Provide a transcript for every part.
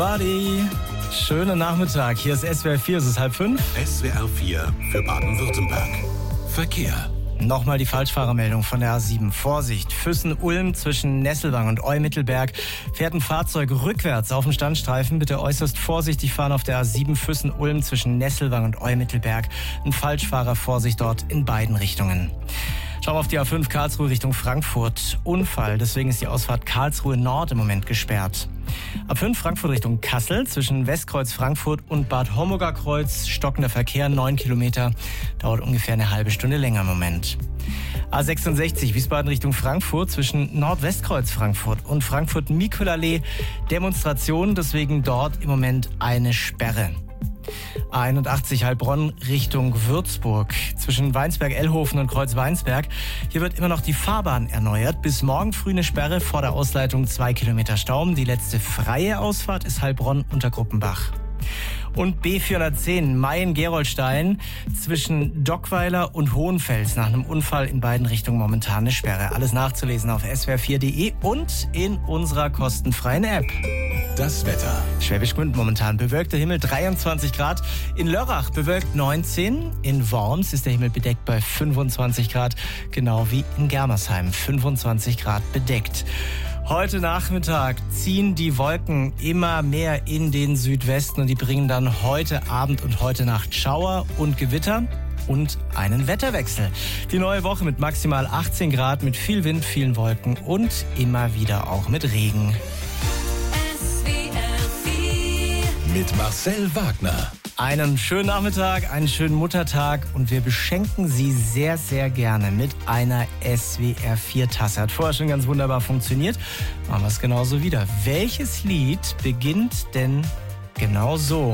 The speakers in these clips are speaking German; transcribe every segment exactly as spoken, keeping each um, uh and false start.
Buddy. Schönen Nachmittag. Hier ist S W R vier, es ist halb fünf. S W R vier für Baden-Württemberg. Verkehr. Nochmal die Falschfahrermeldung von der A sieben. Vorsicht, Füssen-Ulm zwischen Nesselwang und Eu-Mittelberg fährt ein Fahrzeug rückwärts auf dem Standstreifen. Bitte äußerst vorsichtig fahren auf der A sieben Füssen-Ulm zwischen Nesselwang und Eu-Mittelberg. Ein Falschfahrer, Vorsicht dort in beiden Richtungen. Schauen wir auf die A fünf Karlsruhe Richtung Frankfurt. Unfall, deswegen ist die Ausfahrt Karlsruhe Nord im Moment gesperrt. A fünf Frankfurt Richtung Kassel zwischen Westkreuz Frankfurt und Bad Homburger Kreuz. Stockender Verkehr, neun Kilometer. Dauert ungefähr eine halbe Stunde länger im Moment. A sechsundsechzig Wiesbaden Richtung Frankfurt zwischen Nordwestkreuz Frankfurt und Frankfurt-Mikulallee. Demonstration, deswegen dort im Moment eine Sperre. A einundachtzig Heilbronn Richtung Würzburg zwischen Weinsberg-Ellhofen und Kreuz-Weinsberg. Hier wird immer noch die Fahrbahn erneuert. Bis morgen früh eine Sperre, vor der Ausleitung zwei Kilometer Stau. Die letzte freie Ausfahrt ist Heilbronn unter Gruppenbach. Und B vierhundertzehn Mayen-Gerolstein zwischen Dockweiler und Hohenfels. Nach einem Unfall in beiden Richtungen momentan eine Sperre. Alles nachzulesen auf s w r vier punkt de und in unserer kostenfreien App. Das Wetter. Schwäbisch Gmünd momentan bewölkter Himmel, dreiundzwanzig Grad. In Lörrach bewölkt neunzehn. In Worms ist der Himmel bedeckt bei fünfundzwanzig Grad. Genau wie in Germersheim, fünfundzwanzig Grad bedeckt. Heute Nachmittag ziehen die Wolken immer mehr in den Südwesten und die bringen dann heute Abend und heute Nacht Schauer und Gewitter und einen Wetterwechsel. Die neue Woche mit maximal achtzehn Grad, mit viel Wind, vielen Wolken und immer wieder auch mit Regen. Mit Marcel Wagner. Einen schönen Nachmittag, einen schönen Muttertag und wir beschenken Sie sehr, sehr gerne mit einer S W R vier Tasse. Hat vorher schon ganz wunderbar funktioniert. Machen wir es genauso wieder. Welches Lied beginnt denn genau so?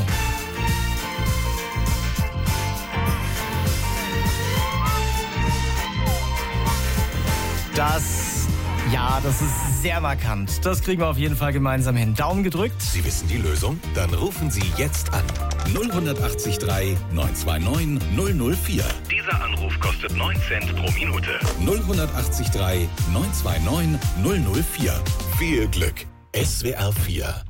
Das, ja, das ist sehr markant. Das kriegen wir auf jeden Fall gemeinsam hin. Daumen gedrückt. Sie wissen die Lösung? Dann rufen Sie jetzt an. null acht drei neun zwei neun null null vier. Dieser Anruf kostet neun Cent pro Minute. null acht drei neun zwei neun null null vier. Viel Glück. S W R vier.